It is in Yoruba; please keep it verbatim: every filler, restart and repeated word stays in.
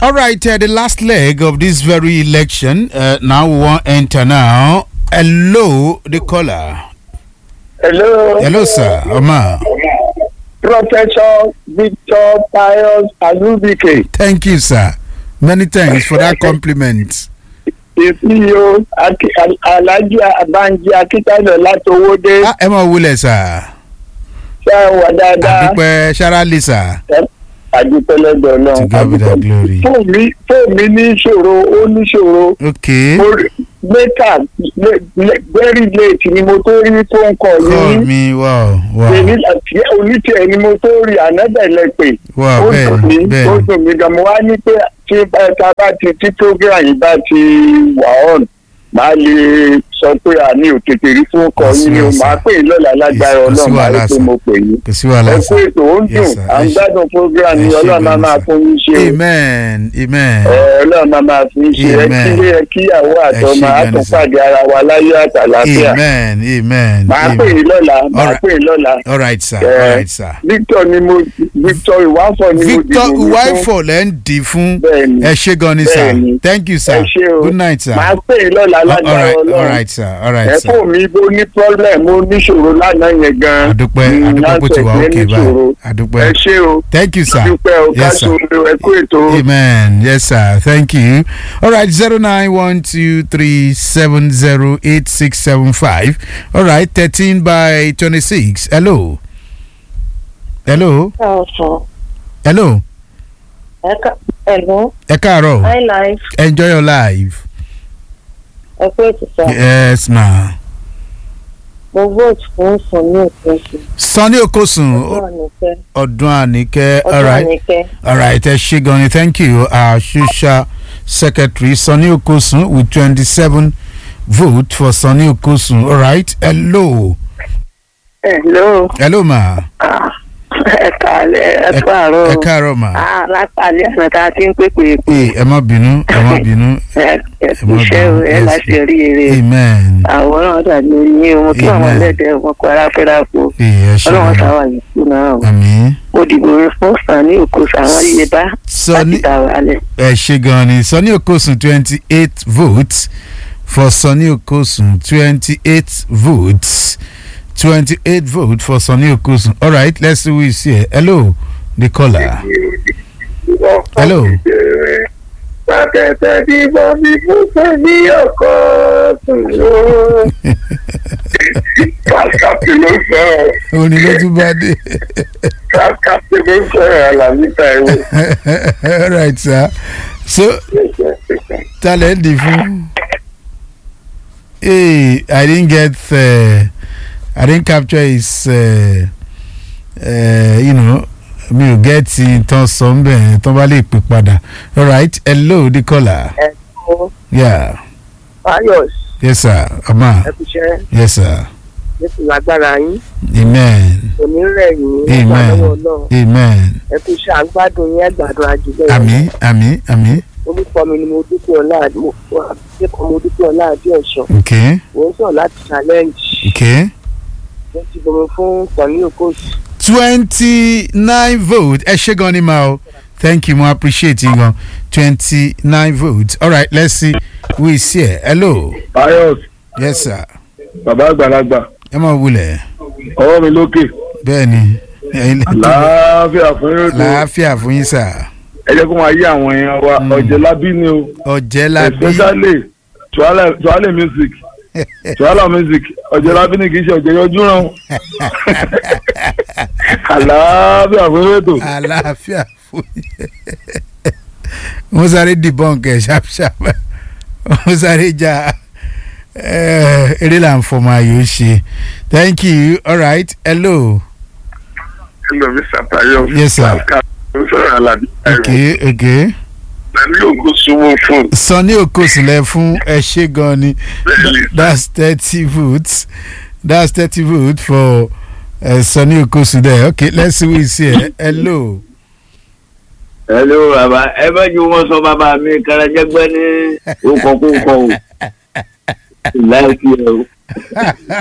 All right, uh, the last leg of this very election. Uh, now we want enter now. Hello, the caller. Hello. Hello, sir. Oma. Professor Victor Pius Alubike. Thank you, sir. Many thanks for that compliment. The C E O Alhaji Abanji Akitayo Latowode. Ah, ẹ máa wúlẹ̀, sir. Ṣé wà dáadáa? Àdúpẹ́ ṣárálì, sir. Àdúpẹ́ lọ́dọ̀ náà. To God be the glory. Fóònù mi fóònù mi ní ìṣòro, ó ní ìṣòro. Okay. Later, very late ni mo tó rí phone call yìí. Call me, wow, wow. Èmi àti oníṣẹ́ ni mo tó rí ànádẹ̀lẹ́pẹ̀. Wow, bẹ́ẹ̀ bẹ́ẹ̀. Ó dùn mí gan, mo wá ní pé tí bá bá ti tí program yìí bá ti wà on máa lè sọ pé àní òtètè rí fún ọkọ yín ni o máa pè é lọ́la lágbára ọlọ́run máa rí pé mo pè yín. Kò sí wàhálà sá. ẹ kú ètò ó ń dùn à ń gbádùn program ni ọlọ́run máa máa fún yín ṣe. amen amen. ọlọ́run máa máa fún yín ṣe ẹ kí ẹ kíyàwó àtọmọ àtúnpàdé ara wa láyé àtàlàfíà. amen amen. máa pè é lọ́la máa pè é lọ́la. all right sir all right sir. Victor ni mo Victor Iwafo ni mo dìbò Victor Iwafo lẹ́ ń dì fún ẹ ṣé gan ni sir thank you sir good night sir. máa pè é lọ́la lágbára ọlọ́run. all right sir all right sir. ẹ fún mi bó ní problem mo níṣòro lánàá yẹn gan. àdúpẹ́ àdúpẹ́ kò tí wà ókè báyìí àdúpẹ́. ẹ ṣé o thank you sir. àdúpẹ́ o ká sọ ẹ kú ètò. amen yes sir thank you. all right zero nine one two three seven zero eight six seven five all right thirteen by twenty six hello. hello. Hello. hello. Hello. ẹ káàárọ̀. Hi life. enjoy your life. ẹ kú ètò sá. yes ma. mo vote fún Sunny Okosun. Sunny Okosun. ọdún àníkẹ́. all right all right ẹ ṣé gan ni thank you our social secretary Sunny Okosun with twenty-seven votes for Sunny Okosun all right hello. hello. hello ma. ẹ káàárọ̀ ẹ káàárọ̀. ẹ káàárọ̀ ma. ah látàlí àná tá a ti ń pèpè. ee ẹ má bínú ẹ má bínú. ẹ iṣẹ́ o ẹ láti rí eré. amen. àwòrán ọ̀dà lórí yín o mo kí àwọn ẹlẹ́dẹ̀ ọmọ kọ aráfẹ́ra kó. ee ẹ ṣe ọlọ́run sáwà yìí kú náà o. àmín. mo dìbò fún Sunny Okosun àwọn iye bá láti dà wálẹ̀. ẹ ṣé gan ni Sunny Okosun twenty-eight votes for Sunny Okosun twenty-eight votes. twenty-eight votes for Sunny Okosun. All right, let's see who is here. Hello, the caller. Hello. Oni ló tún bá dé. All right, sir. So, talent different. Hey, I didn't get. Uh, I didn't capture his, uh, uh, you know, mi ò get ìtàn sọ́nbẹ̀ tó bá lè pè padà. All right, hello, the caller. Hello. Yeah. Pius. Yes, sir. Ama. ẹ kú iṣẹ́. Yes, sir. Jésù lágbára yín. Amen. onírẹ̀yìn. Amen. Amen. ẹ kú iṣẹ́ àgbàdo yín àgbàdo àjùlẹ̀. Àmín, àmín, àmín. orúkọ mi ni mo dúpẹ́ ọlá mo dúpẹ́ ọlá àdé ọ̀ṣọ́. Okay. mo ń sọ̀rọ̀ láti challenge. Okay. mo ti bomi fún Sunny Okosun. twenty-nine votes. Ẹ ṣé gan ni ma o. Thank you, mo appreciate you gan. twenty-nine votes. All right, let's see who is here. Hello. Pius. Yes, sir. Bàbá àgbàlagbà. Ẹ máa wulẹ̀. Ọwọ́ mi lókè. Bẹ́ẹ̀ni. Láàfíà fún yín. Láàfíà fún yín sà. Ẹ jẹ́ kó máa yí àwọn èèyàn wa Ọ̀jẹ̀lábí ni o. Ọ̀jẹ̀lábí. Especially Tuale music. Tuale music. Ọ̀jẹ̀lábí ni kì í ṣe ọ̀jẹ̀ yọjú rán. Àlàáfíà fún ètò. Àlàáfíà fún yín. Mo sáré debunk ẹ̀ ṣàpṣàp. Mo sáré jà. Eré là ń fọmọ ayò ṣe. Thank you. All right. Hello. Hello, Mister Tayo. Yes, sir. Okay, okay. Sunny Okosun fún. Sunny Okosun lẹ fún ẹ ṣé gan ni. That's thirty votes. That's thirty votes for uh, Sunny Okosun there. Okay, let's see who is here. Hello. Hello, bàbá. Ẹ bá ju wọn sọ bàbá mi Karajẹgbẹ ní okòkò kọ o. Láìpẹ́ o.